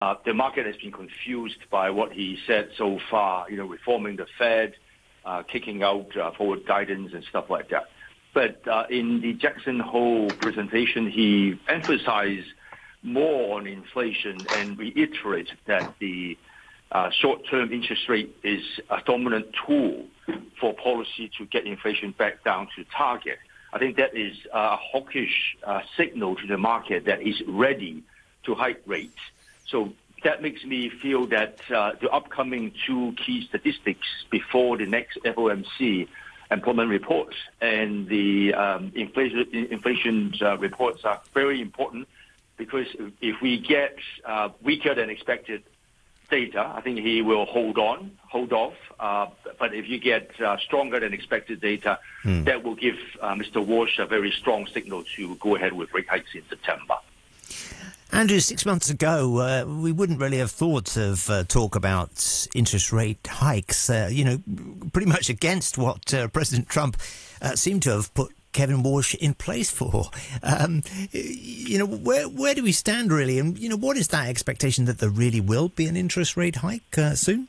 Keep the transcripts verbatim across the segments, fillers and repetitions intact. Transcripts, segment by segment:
Uh, the market has been confused by what he said so far, you know, reforming the Fed, uh, kicking out uh, forward guidance and stuff like that. But uh, in the Jackson Hole presentation, he emphasized more on inflation and reiterated that the uh, short-term interest rate is a dominant tool for policy to get inflation back down to target. I think that is a hawkish uh, signal to the market that he's ready to hike rates. So that makes me feel that uh, the upcoming two key statistics before the next F O M C employment reports and the um, inflation, inflation uh, reports are very important, because if we get uh, weaker than expected data, I think he will hold on, hold off. Uh, but if you get uh, stronger than expected data, mm. that will give uh, Mister Walsh a very strong signal to go ahead with rate hikes in September. Andrew, six months ago, uh, we wouldn't really have thought of uh, talk about interest rate hikes, uh, you know, pretty much against what uh, President Trump uh, seemed to have put Kevin Walsh in place for. Um, you know, where where do we stand really? And, you know, what is that expectation that there really will be an interest rate hike uh, soon?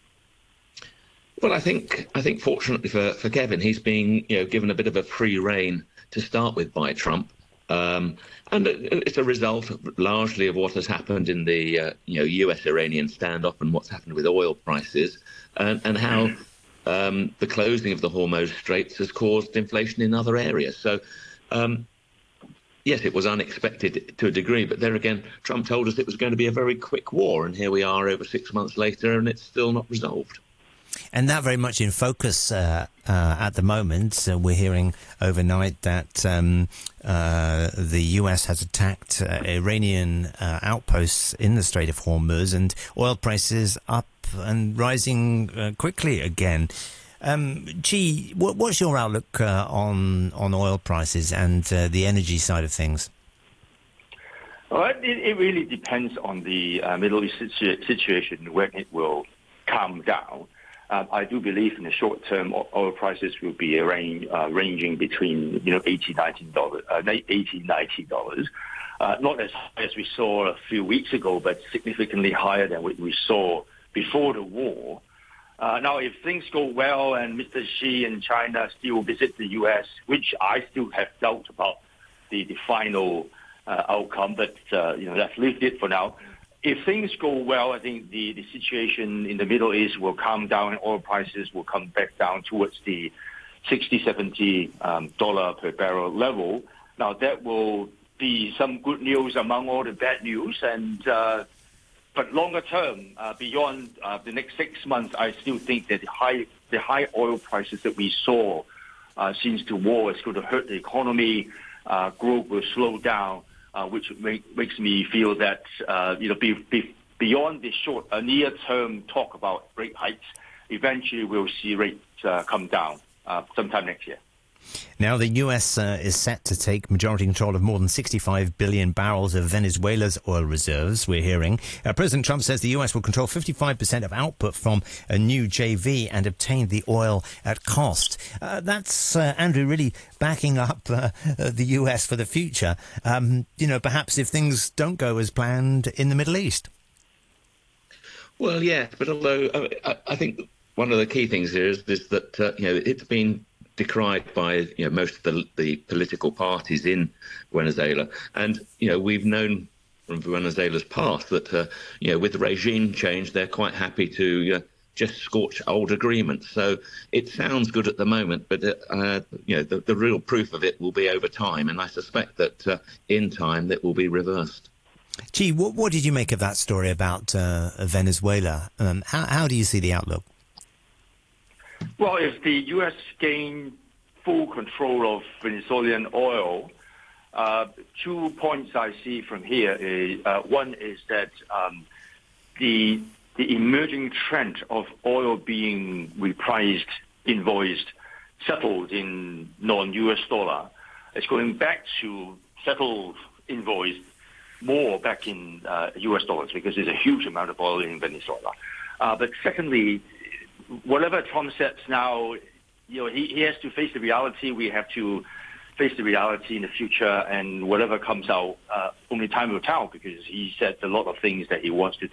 Well, I think I think fortunately for, for Kevin, he's being, you know, given a bit of a free rein to start with by Trump. Um, and it's a result largely of what has happened in the uh, you know U S Iranian standoff and what's happened with oil prices, and, and how um, the closing of the Hormuz Straits has caused inflation in other areas. So, um, yes, it was unexpected to a degree, but there again, Trump told us it was going to be a very quick war, and here we are over six months later, and it's still not resolved. And that very much in focus uh, uh, at the moment. Uh, we're hearing overnight that um, uh, the U S has attacked uh, Iranian uh, outposts in the Strait of Hormuz, and oil prices up and rising uh, quickly again. Um, Chi, what, what's your outlook uh, on on oil prices and uh, the energy side of things? Well, it, it really depends on the uh, Middle East situ- situation when it will calm down. Uh, I do believe in the short term, oil prices will be range, uh, ranging between, you know, eighty dollars, nineteen dollars, uh, eighty dollars, ninety dollars. Uh, not as high as we saw a few weeks ago, but significantly higher than what we saw before the war. Uh, now, if things go well and Mister Xi and China still visit the U S, which I still have doubt about the, the final uh, outcome, but, uh, you know, let's leave it for now. If things go well, I think the, the situation in the Middle East will calm down and oil prices will come back down towards the sixty, seventy um, dollar per barrel level. Now, that will be some good news among all the bad news. And uh, but longer term, uh, beyond uh, the next six months, I still think that the high the high oil prices that we saw uh, since the war is going to hurt the economy. Uh, growth will slow down. Uh, which make, makes me feel that, uh, you know, be, be, beyond the short, uh, near-term talk about rate hikes, eventually we'll see rates uh, come down uh, sometime next year. Now, the U S uh, is set to take majority control of more than sixty-five billion barrels of Venezuela's oil reserves, we're hearing. Uh, President Trump says the U S will control fifty-five percent of output from a new J V and obtain the oil at cost. Uh, that's, uh, Andrew, really backing up uh, uh, the U S for the future, um, you know, perhaps if things don't go as planned in the Middle East. Well, yeah, but although uh, I, I think one of the key things here is, is that, uh, you know, it's been decried by, you know, most of the, the political parties in Venezuela. And, you know, we've known from Venezuela's past that, uh, you know, with the regime change, they're quite happy to uh, just scorch old agreements. So it sounds good at the moment, but, uh, you know, the, the real proof of it will be over time. And I suspect that uh, in time that will be reversed. Gee, what, what did you make of that story about uh, Venezuela? Um, how, how do you see the outlook? Well, if the U S gain full control of Venezuelan oil, uh, two points I see from here is, uh, one is that um, the the emerging trend of oil being repriced, invoiced, settled in non-U S dollar is going back to settled, invoiced more back in uh, U S dollars, because there's a huge amount of oil in Venezuela. Uh, but secondly, whatever Trump says now, you know, he, he has to face the reality. We have to face the reality in the future, and whatever comes out, uh, only time will tell, because he said a lot of things that he wants to